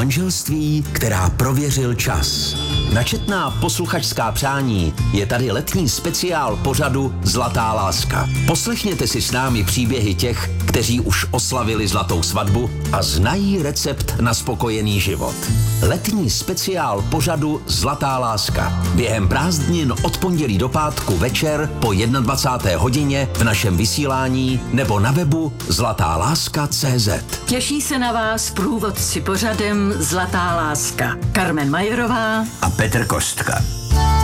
Manželství, která prověřil čas. Na četná posluchačská přání je tady letní speciál pořadu Zlatá láska. Poslechněte si s námi příběhy těch, kteří už oslavili zlatou svatbu a znají recept na spokojený život. Letní speciál pořadu Zlatá láska. Během prázdnin od pondělí do pátku večer po 21. hodině v našem vysílání nebo na webu zlatáláska.cz. Těší se na vás průvodci pořadem Zlatá láska. Carmen Majerová a Petr Kostka.